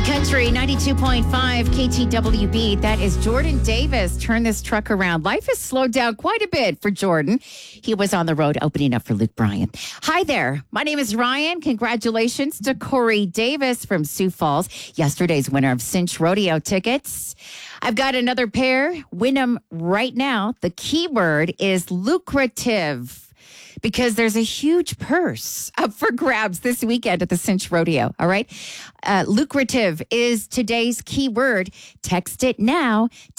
Country 92.5 KTWB. That is Jordan Davis. Turn this truck around. Life has slowed down quite a bit for Jordan. He was on the road opening up for Luke Bryan. Hi there. My name is Ryan. Congratulations to Corey Davis from Sioux Falls, yesterday's winner of Cinch Rodeo tickets. I've got another pair. Win them right now. The keyword is lucrative, because there's a huge purse up for grabs this weekend at the Cinch Rodeo. All right. Lucrative is today's keyword. Text it now to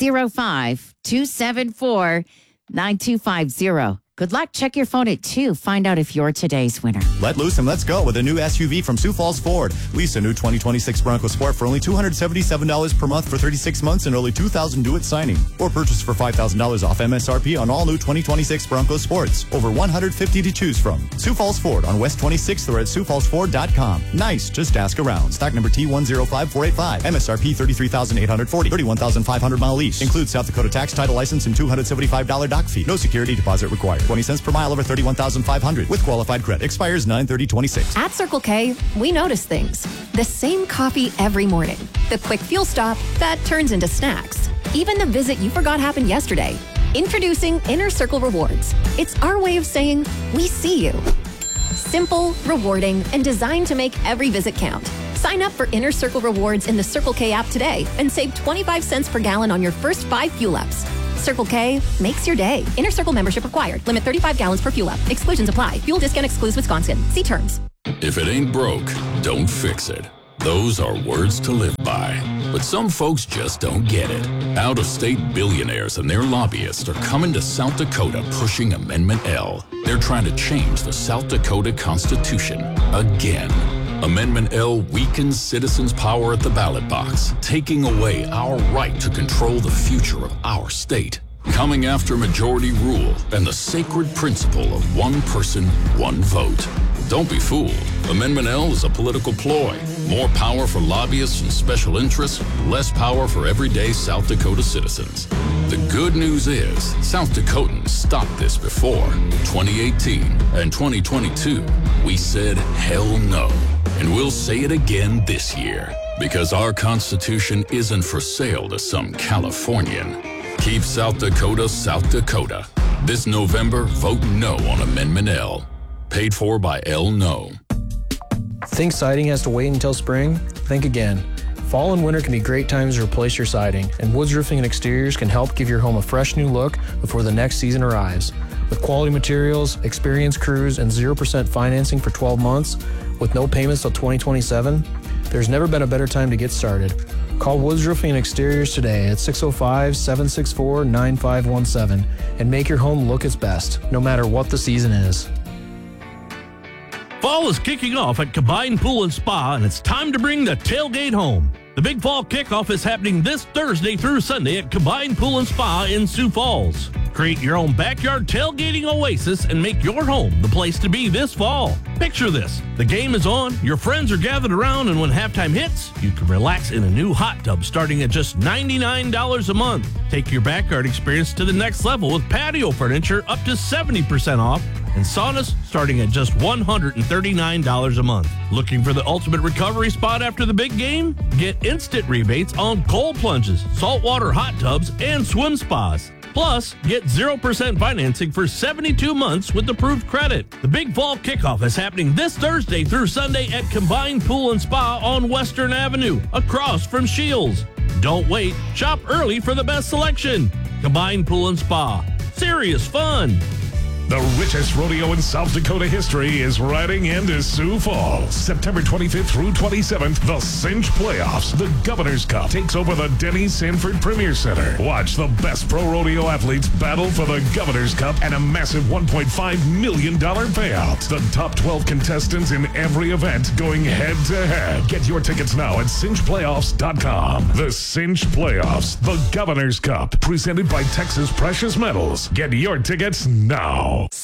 605-274-9250. Good luck. Check your phone at 2. Find out if you're today's winner. Let loose and let's go with a new SUV from Sioux Falls Ford. Lease a new 2026 Bronco Sport for only $277 per month for 36 months and early $2,000 due at signing. Or purchase for $5,000 off MSRP on all new 2026 Bronco Sports. Over 150 to choose from. Sioux Falls Ford on West 26th or at SiouxFallsFord.com. Nice. Just ask around. Stock number T105485. MSRP $33,840. 31,500 mile lease. Includes South Dakota tax, title license, and $275 dock fee. No security deposit required. 20 cents per mile over 31,500 with qualified credit. Expires 9/30/26. At Circle K, we notice things. The same coffee every morning. The quick fuel stop that turns into snacks. Even the visit you forgot happened yesterday. Introducing Inner Circle Rewards. It's our way of saying, we see you. Simple, rewarding, and designed to make every visit count. Sign up for Inner Circle Rewards in the Circle K app today and save 25 cents per gallon on your first 5 fuel ups. Circle K makes your day. Inner Circle membership required. Limit 35 gallons per fuel up. Exclusions apply. Fuel discount excludes Wisconsin. See terms. If it ain't broke, don't fix it. Those are words to live by. But some folks just don't get it. Out-of-state billionaires and their lobbyists are coming to South Dakota pushing Amendment L. They're trying to change the South Dakota Constitution again. Amendment L weakens citizens' power at the ballot box, taking away our right to control the future of our state. Coming after majority rule and the sacred principle of one person, one vote. Don't be fooled. Amendment L is a political ploy. More power for lobbyists and special interests, less power for everyday South Dakota citizens. The good news is, South Dakotans stopped this before. 2018 and 2022, we said hell no. And we'll say it again this year, because our Constitution isn't for sale to some Californian. Keep South Dakota, South Dakota. This November, vote no on Amendment L. Paid for by L No. Think siding has to wait until spring? Think again. Fall and winter can be great times to replace your siding, and Woods Roofing and Exteriors can help give your home a fresh new look before the next season arrives. With quality materials, experienced crews, and 0% financing for 12 months, with no payments till 2027, there's never been a better time to get started. Call Woods Roofing and Exteriors today at 605-764-9517 and make your home look its best, no matter what the season is. Fall is kicking off at Combined Pool and Spa, and it's time to bring the tailgate home. The big fall kickoff is happening this Thursday through Sunday at Combined Pool and Spa in Sioux Falls. Create your own backyard tailgating oasis and make your home the place to be this fall. Picture this. The game is on, your friends are gathered around, and when halftime hits, you can relax in a new hot tub starting at just $99 a month. Take your backyard experience to the next level with patio furniture up to 70% off and saunas starting at just $139 a month. Looking for the ultimate recovery spot after the big game? Get instant rebates on cold plunges, saltwater hot tubs, and swim spas. Plus, get 0% financing for 72 months with approved credit. The Big Fall Kickoff is happening this Thursday through Sunday at Combined Pool and Spa on Western Avenue, across from Shields. Don't wait. Shop early for the best selection. Combined Pool and Spa. Serious fun. The richest rodeo in South Dakota history is riding into Sioux Falls. September 25th through 27th, the Cinch Playoffs. The Governor's Cup takes over the Denny Sanford Premier Center. Watch the best pro rodeo athletes battle for the Governor's Cup and a massive $1.5 million payout. The top 12 contestants in every event going head-to-head. Get your tickets now at cinchplayoffs.com. The Cinch Playoffs, the Governor's Cup, presented by Texas Precious Metals. Get your tickets now.